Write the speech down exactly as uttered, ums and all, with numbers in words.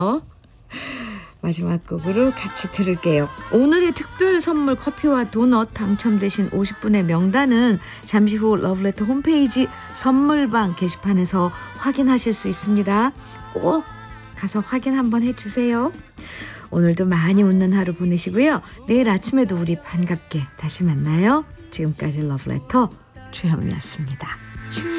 마지막 곡으로 같이 들을게요. 오늘의 특별 선물 커피와 도넛 당첨되신 오십 분의 명단은 잠시 후 러브레터 홈페이지 선물방 게시판에서 확인하실 수 있습니다. 꼭 가서 확인 한번 해주세요. 오늘도 많이 웃는 하루 보내시고요. 내일 아침에도 우리 반갑게 다시 만나요. 지금까지 러브레터 주현미였습니다.